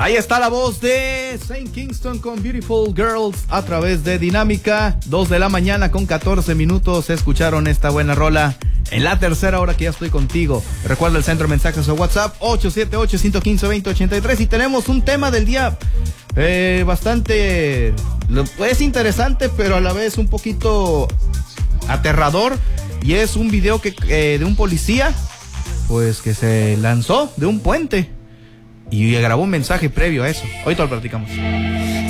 Ahí está la voz de Saint Kingston con Beautiful Girls a través de Dinámica. 2 de la mañana con 14 minutos. Escucharon esta buena rola en la tercera hora que ya estoy contigo. Recuerda el centro de mensajes o WhatsApp 878-115-2083. Y tenemos un tema del día bastante, es interesante, pero a la vez un poquito aterrador. Y es un video de un policía, pues que se lanzó de un puente y grabó un mensaje previo a eso. Ahorita lo platicamos.